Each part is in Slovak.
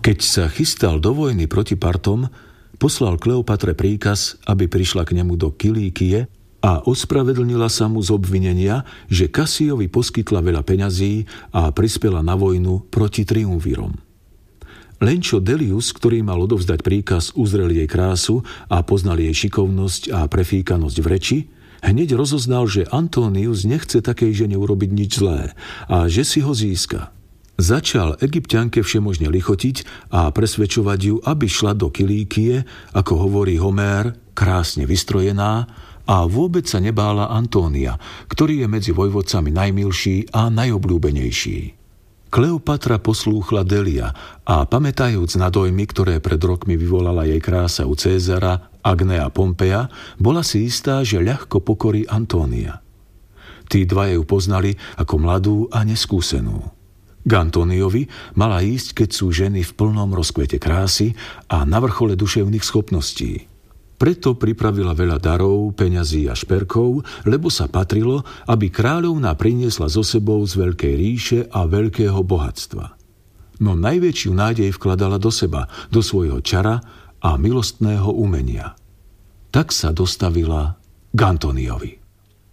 Keď sa chystal do vojny proti Partom, poslal Kleopatre príkaz, aby prišla k nemu do Kilíkie a ospravedlnila sa mu z obvinenia, že Kasiovi poskytla veľa peňazí a prispela na vojnu proti triumvírom. Lenčo Delius, ktorý mal odovzdať príkaz, uzrel jej krásu a poznal jej šikovnosť a prefíkanosť v reči, hneď rozoznal, že Antonius nechce takej žene urobiť nič zlé a že si ho získa. Začal Egypťanke všemožne lichotiť a presvedčovať ju, aby šla do Kilíkie, ako hovorí Homér, krásne vystrojená, a vôbec sa nebála Antónia, ktorý je medzi vojvodcami najmilší a najobľúbenejší. Kleopatra poslúchla Delia a pamätajúc na dojmy, ktoré pred rokmi vyvolala jej krása u Cézara, Agnea Pompeja, bola si istá, že ľahko pokorí Antónia. Tí dvaja ju poznali ako mladú a neskúsenú. K Antoniovi mala ísť, keď sú ženy v plnom rozkvete krásy a na vrchole duševných schopností. Preto pripravila veľa darov, peňazí a šperkov, lebo sa patrilo, aby kráľovná priniesla so sebou z veľkej ríše a veľkého bohatstva. No najväčšiu nádej vkladala do seba, do svojho čara a milostného umenia. Tak sa dostavila k Antoniovi.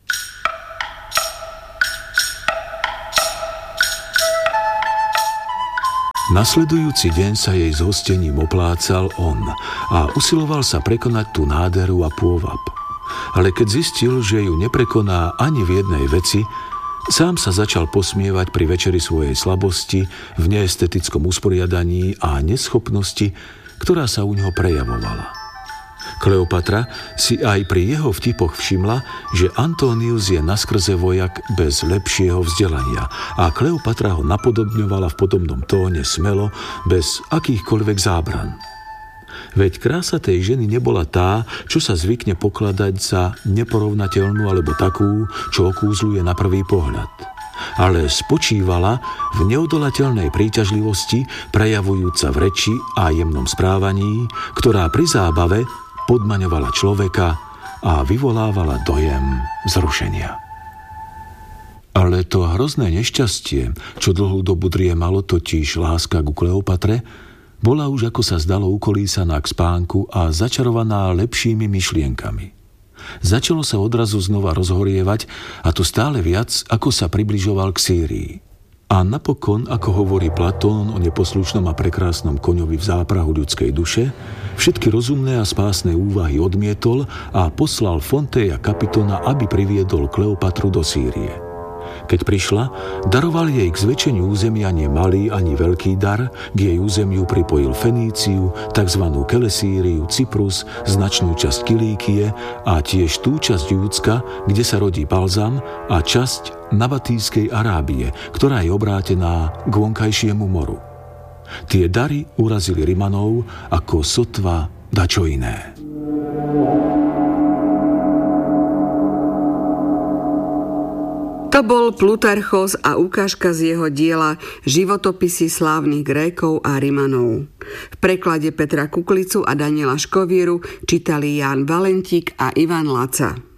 Nasledujúci deň sa jej s hostením oplácal on a usiloval sa prekonať tú náderu a pôvab. Ale keď zistil, že ju neprekoná ani v jednej veci, sám sa začal posmievať pri večeri svojej slabosti, v neestetickom usporiadaní a neschopnosti, ktorá sa u neho prejavovala. Kleopatra si aj pri jeho vtipoch všimla, že Antonius je naskrze vojak bez lepšieho vzdelania a Kleopatra ho napodobňovala v podobnom tóne smelo, bez akýchkoľvek zábran. Veď krása tej ženy nebola tá, čo sa zvykne pokladať za neporovnateľnú alebo takú, čo okúzľuje na prvý pohľad. Ale spočívala v neodolateľnej príťažlivosti, prejavujúca v reči a jemnom správaní, ktorá pri zábave podmaňovala človeka a vyvolávala dojem vzrušenia. Ale to hrozné nešťastie, čo dlhú dobu driemalo, totiž láska ku Kleopatre, bola už, ako sa zdalo, ukolísaná k spánku a začarovaná lepšími myšlienkami. Začalo sa odrazu znova rozhorievať, a to stále viac, ako sa približoval k Sýrii. A napokon, ako hovorí Platón o neposlušnom a prekrásnom koňovi v záprahu ľudskej duše, všetky rozumné a spásne úvahy odmietol a poslal Fonteja Kapitona, aby priviedol Kleopatru do Sýrie. Keď prišla, daroval jej k zväčšeniu územia nie malý ani veľký dar, k jej územiu pripojil Feníciu, tzv. Kelesíriu, Cyprus, značnú časť Kilíkie a tiež tú časť Júdska, kde sa rodí balzam, a časť Nabatijskej Arábie, ktorá je obrátená k vonkajšiemu moru. Tie dary urazili Rimanov ako sotva dačo iné. To bol Plutarchos a ukážka z jeho diela Životopisy slávnych Grékov a Rimanov. V preklade Petra Kuklicu a Daniela Škovieru čítali Ján Valentík a Ivan Laca.